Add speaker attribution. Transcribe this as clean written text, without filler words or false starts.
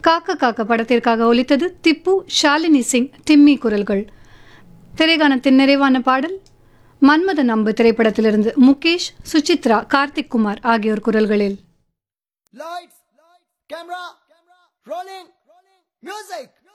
Speaker 1: காக்க காக்க படத்திற்காக ஒலித்தது திப்பு, ஷாலினி சிங், டிம்மி குரல்கள். திரைகாணத்தின் நிறைவான பாடல் மன்மதன் அம்பு திரைப்படத்திலிருந்து முகேஷ், சுசித்ரா, கார்த்திக் குமார் ஆகியோர் குரல்களில்.
Speaker 2: Lights, camera, rolling, music.